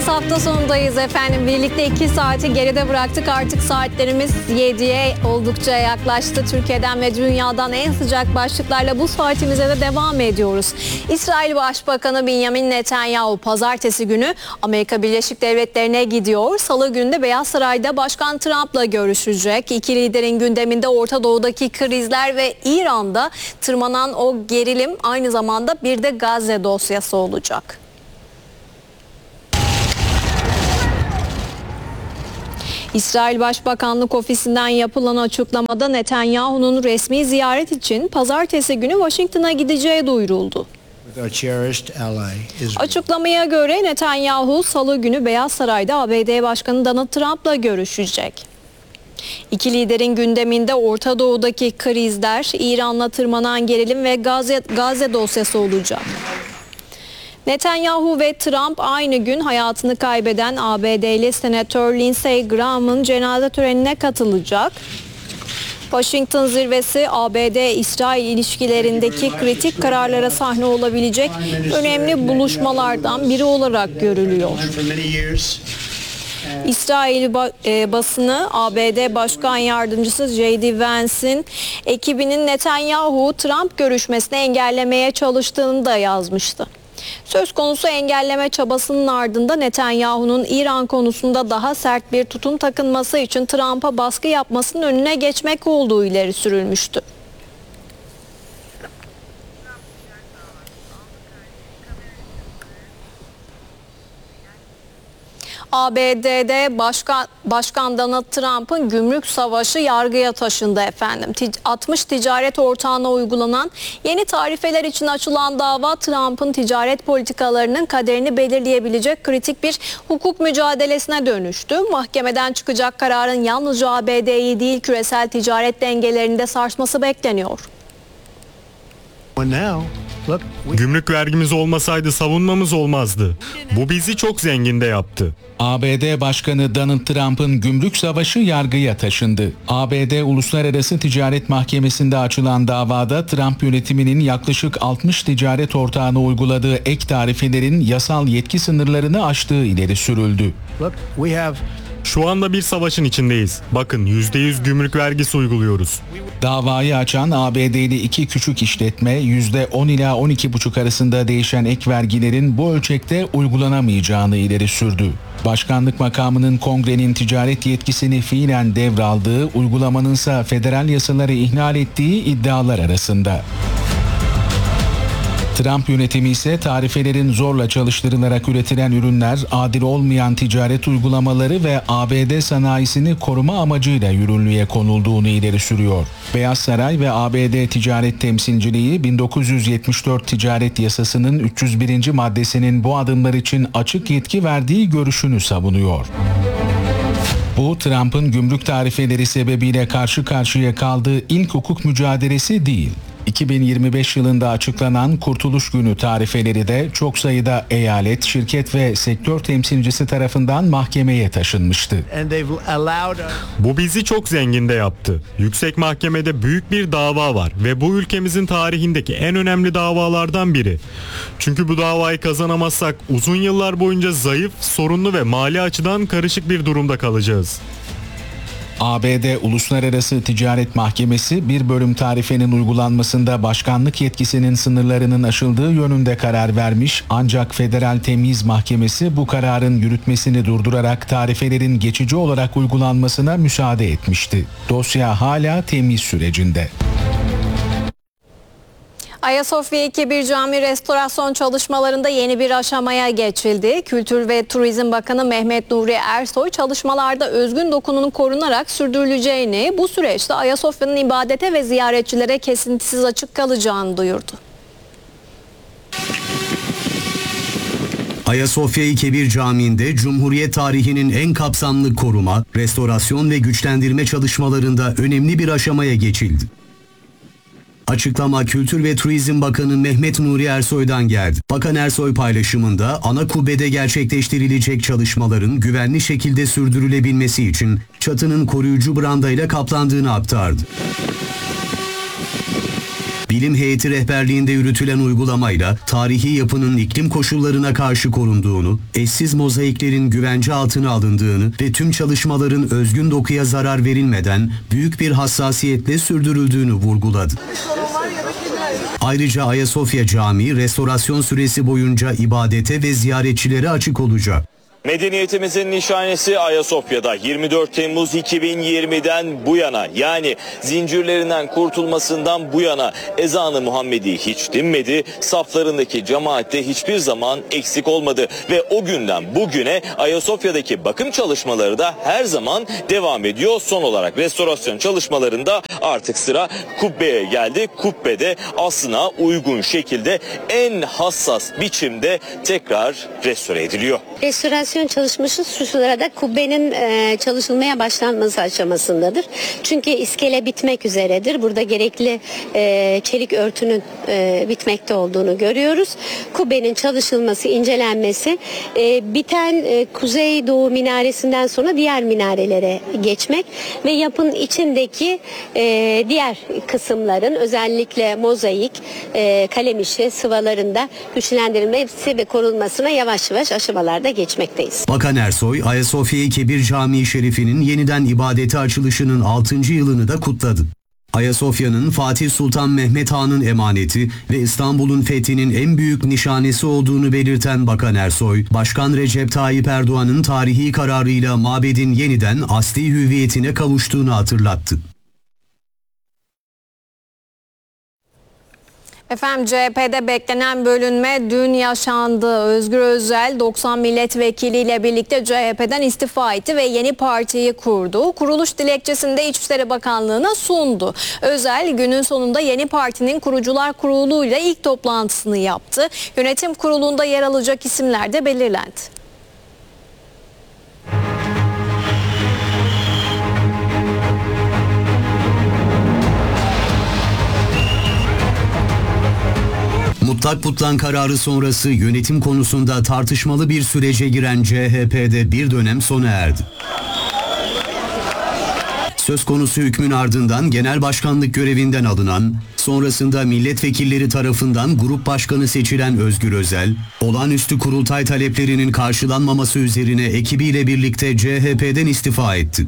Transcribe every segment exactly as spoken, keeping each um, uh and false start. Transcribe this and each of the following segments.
Ajans hafta sonundayız efendim. Birlikte iki saati geride bıraktık. Artık saatlerimiz yediye oldukça yaklaştı. Türkiye'den ve dünyadan en sıcak başlıklarla bu saatimize de devam ediyoruz. İsrail Başbakanı Benjamin Netanyahu pazartesi günü Amerika Birleşik Devletleri'ne gidiyor. Salı günü de Beyaz Saray'da Başkan Trump'la görüşecek. İki liderin gündeminde Orta Doğu'daki krizler ve İran'da tırmanan o gerilim, aynı zamanda bir de Gazze dosyası olacak. İsrail Başbakanlık Ofisi'nden yapılan açıklamada Netanyahu'nun resmi ziyaret için pazartesi günü Washington'a gideceği duyuruldu. Açıklamaya göre Netanyahu Salı günü Beyaz Saray'da A B D Başkanı Donald Trump'la görüşecek. İki liderin gündeminde Orta Doğu'daki krizler, İran'la tırmanan gerilim ve Gazze, Gazze dosyası olacak. Netanyahu ve Trump aynı gün hayatını kaybeden A B D'li Senatör Lindsey Graham'ın cenaze törenine katılacak. Washington zirvesi A B D-İsrail ilişkilerindeki kritik kararlara sahne olabilecek önemli buluşmalardan biri olarak görülüyor. İsrail basını A B D Başkan Yardımcısı J D Vance'in ekibinin Netanyahu-Trump görüşmesini engellemeye çalıştığını da yazmıştı. Söz konusu engelleme çabasının ardında Netanyahu'nun İran konusunda daha sert bir tutum takınması için Trump'a baskı yapmasının önüne geçmek olduğu ileri sürülmüştü. A B D'de Başkan, Başkan Donald Trump'ın gümrük savaşı yargıya taşındı efendim. altmış ticaret ortağına uygulanan yeni tarifeler için açılan dava Trump'ın ticaret politikalarının kaderini belirleyebilecek kritik bir hukuk mücadelesine dönüştü. Mahkemeden çıkacak kararın yalnızca A B D'yi değil küresel ticaret dengelerinde sarsması bekleniyor. Gümrük vergimiz olmasaydı savunmamız olmazdı. Bu bizi çok zengin de yaptı. A B D Başkanı Donald Trump'ın gümrük savaşı yargıya taşındı. A B D Uluslararası Ticaret Mahkemesi'nde açılan davada Trump yönetiminin yaklaşık altmış ticaret ortağına uyguladığı ek tarifelerin yasal yetki sınırlarını aştığı ileri sürüldü. Şu anda bir savaşın içindeyiz. Bakın yüzde yüz gümrük vergisi uyguluyoruz. Davayı açan A B D'li iki küçük işletme yüzde on ila on iki buçuk arasında değişen ek vergilerin bu ölçekte uygulanamayacağını ileri sürdü. Başkanlık makamının kongrenin ticaret yetkisini fiilen devraldığı, uygulamanınsa federal yasaları ihlal ettiği iddialar arasında. Trump yönetimi ise tarifelerin zorla çalıştırılarak üretilen ürünler, adil olmayan ticaret uygulamaları ve A B D sanayisini koruma amacıyla yürürlüğe konulduğunu ileri sürüyor. Beyaz Saray ve A B D Ticaret Temsilciliği bin dokuz yüz yetmiş dört Ticaret Yasası'nın üç yüz birinci maddesinin bu adımlar için açık yetki verdiği görüşünü savunuyor. Bu Trump'ın gümrük tarifeleri sebebiyle karşı karşıya kaldığı ilk hukuk mücadelesi değil. iki bin yirmi beş yılında açıklanan Kurtuluş Günü tarifeleri de çok sayıda eyalet, şirket ve sektör temsilcisi tarafından mahkemeye taşınmıştı. Bu bizi çok zengin de yaptı. Yüksek Mahkemede büyük bir dava var ve bu ülkemizin tarihindeki en önemli davalardan biri. Çünkü bu davayı kazanamazsak uzun yıllar boyunca zayıf, sorunlu ve mali açıdan karışık bir durumda kalacağız. A B D Uluslararası Ticaret Mahkemesi bir bölüm tarifenin uygulanmasında başkanlık yetkisinin sınırlarının aşıldığı yönünde karar vermiş, ancak Federal Temyiz Mahkemesi bu kararın yürütmesini durdurarak tarifelerin geçici olarak uygulanmasına müsaade etmişti. Dosya hala temyiz sürecinde. Ayasofya iki bir Cami restorasyon çalışmalarında yeni bir aşamaya geçildi. Kültür ve Turizm Bakanı Mehmet Nuri Ersoy çalışmalarda özgün dokunun korunarak sürdürüleceğini, bu süreçte Ayasofya'nın ibadete ve ziyaretçilere kesintisiz açık kalacağını duyurdu. Ayasofya iki bir Camii'nde Cumhuriyet tarihinin en kapsamlı koruma, restorasyon ve güçlendirme çalışmalarında önemli bir aşamaya geçildi. Açıklama Kültür ve Turizm Bakanı Mehmet Nuri Ersoy'dan geldi. Bakan Ersoy paylaşımında ana kubbede gerçekleştirilecek çalışmaların güvenli şekilde sürdürülebilmesi için çatının koruyucu brandayla kaplandığını aktardı. Bilim heyeti rehberliğinde yürütülen uygulamayla tarihi yapının iklim koşullarına karşı korunduğunu, eşsiz mozaiklerin güvence altına alındığını ve tüm çalışmaların özgün dokuya zarar verilmeden büyük bir hassasiyetle sürdürüldüğünü vurguladı. Ayrıca Ayasofya Camii restorasyon süresi boyunca ibadete ve ziyaretçilere açık olacak. Medeniyetimizin nişanesi Ayasofya'da yirmi dört Temmuz iki bin yirmiden bu yana, yani zincirlerinden kurtulmasından bu yana ezanı Muhammedi hiç dinmedi, saflarındaki cemaatte hiçbir zaman eksik olmadı ve o günden bugüne Ayasofya'daki bakım çalışmaları da her zaman devam ediyor. Son olarak restorasyon çalışmalarında artık sıra kubbeye geldi. Kubbede aslına uygun şekilde en hassas biçimde tekrar restore ediliyor. Restorasyon çalışması şu sırada kubbenin e, çalışılmaya başlanması aşamasındadır. Çünkü iskele bitmek üzeredir. Burada gerekli e, çelik örtünün e, bitmekte olduğunu görüyoruz. Kubbenin çalışılması, incelenmesi, e, biten e, kuzey-doğu minaresinden sonra diğer minarelere geçmek ve yapının içindeki e, diğer kısımların, özellikle mozaik, e, kalem işi, sıvalarında güçlendirilmesi ve korunmasına yavaş yavaş aşamalarda geçmekteyiz. Bakan Ersoy, Ayasofya-i Kebir Camii Şerifi'nin yeniden ibadete açılışının altıncı yılını da kutladı. Ayasofya'nın Fatih Sultan Mehmet Han'ın emaneti ve İstanbul'un fethinin en büyük nişanesi olduğunu belirten Bakan Ersoy, Başkan Recep Tayyip Erdoğan'ın tarihi kararıyla mabedin yeniden asli hüviyetine kavuştuğunu hatırlattı. Efendim C H P'de beklenen bölünme dün yaşandı. Özgür Özel doksan milletvekiliyle birlikte C H P'den istifa etti ve yeni partiyi kurdu. Kuruluş dilekçesini de İçişleri Bakanlığı'na sundu. Özel günün sonunda yeni partinin kurucular kuruluyla ilk toplantısını yaptı. Yönetim kurulunda yer alacak isimler de belirlendi. Mutlak butlan kararı sonrası yönetim konusunda tartışmalı bir sürece giren C H P'de bir dönem sona erdi. Söz konusu hükmün ardından genel başkanlık görevinden alınan, sonrasında milletvekilleri tarafından grup başkanı seçilen Özgür Özel, olağanüstü kurultay taleplerinin karşılanmaması üzerine ekibiyle birlikte C H P'den istifa etti.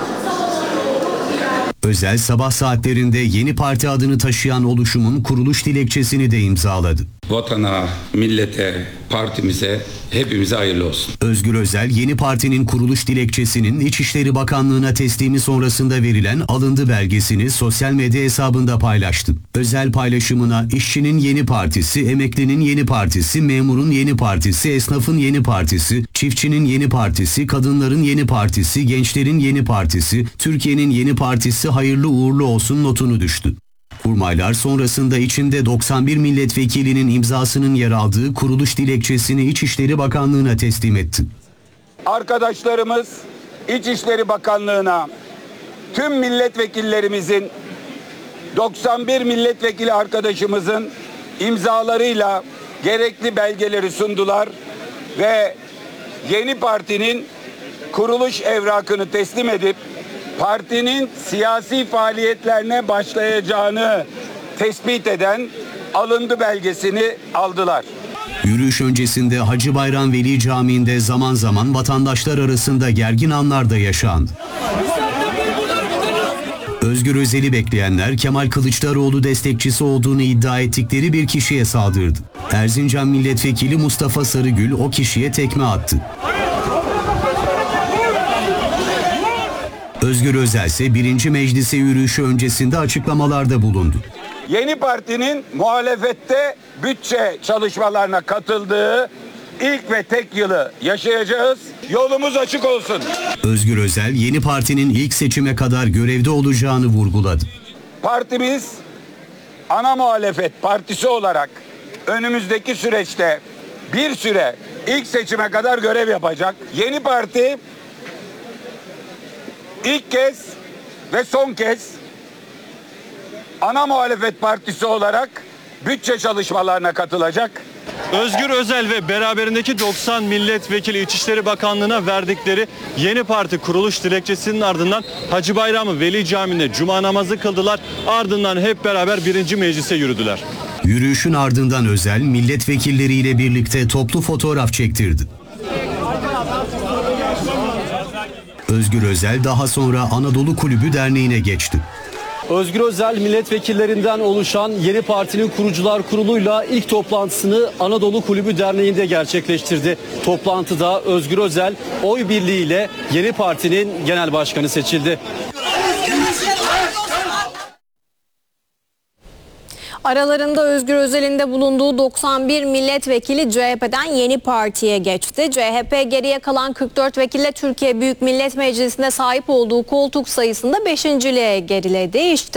Özel sabah saatlerinde yeni parti adını taşıyan oluşumun kuruluş dilekçesini de imzaladı. Vatana, millete, partimize, hepimize hayırlı olsun. Özgür Özel, yeni partinin kuruluş dilekçesinin İçişleri Bakanlığı'na teslimi sonrasında verilen alındı belgesini sosyal medya hesabında paylaştı. Özel paylaşımına işçinin yeni partisi, emeklinin yeni partisi, memurun yeni partisi, esnafın yeni partisi, çiftçinin yeni partisi, kadınların yeni partisi, gençlerin yeni partisi, Türkiye'nin yeni partisi hayırlı uğurlu olsun notunu düştü. Kurmaylar sonrasında içinde doksan bir milletvekilinin imzasının yer aldığı kuruluş dilekçesini İçişleri Bakanlığı'na teslim etti. Arkadaşlarımız İçişleri Bakanlığı'na tüm milletvekillerimizin, doksan bir milletvekili arkadaşımızın imzalarıyla gerekli belgeleri sundular ve yeni partinin kuruluş evrakını teslim edip partinin siyasi faaliyetlerine başlayacağını tespit eden alındı belgesini aldılar. Yürüyüş öncesinde Hacı Bayram Veli Camii'nde zaman zaman vatandaşlar arasında gergin anlar da yaşandı. Özgür Özel'i bekleyenler Kemal Kılıçdaroğlu destekçisi olduğunu iddia ettikleri bir kişiye saldırdı. Erzincan Milletvekili Mustafa Sarıgül o kişiye tekme attı. Özgür Özel ise birinci meclise yürüyüşü öncesinde açıklamalarda bulundu. Yeni partinin muhalefette bütçe çalışmalarına katıldığı ilk ve tek yılı yaşayacağız. Yolumuz açık olsun. Özgür Özel yeni partinin ilk seçime kadar görevde olacağını vurguladı. Partimiz ana muhalefet partisi olarak önümüzdeki süreçte bir süre ilk seçime kadar görev yapacak. Yeni parti İlk kez ve son kez ana muhalefet partisi olarak bütçe çalışmalarına katılacak. Özgür Özel ve beraberindeki doksan milletvekili İçişleri Bakanlığı'na verdikleri yeni parti kuruluş dilekçesinin ardından Hacı Bayramı Veli Camii'nde cuma namazı kıldılar. Ardından hep beraber birinci meclise yürüdüler. Yürüyüşün ardından Özel milletvekilleriyle birlikte toplu fotoğraf çektirdi. Özgür Özel daha sonra Anadolu Kulübü Derneği'ne geçti. Özgür Özel milletvekillerinden oluşan yeni partinin kurucular kuruluyla ilk toplantısını Anadolu Kulübü Derneği'nde gerçekleştirdi. Toplantıda Özgür Özel oy birliğiyle yeni partinin genel başkanı seçildi. Aralarında Özgür Özel'in de bulunduğu doksan bir milletvekili C H P'den Yeni Parti'ye geçti. C H P geriye kalan kırk dört vekille Türkiye Büyük Millet Meclisi'nde sahip olduğu koltuk sayısında beşinciliğe geriledi. İşte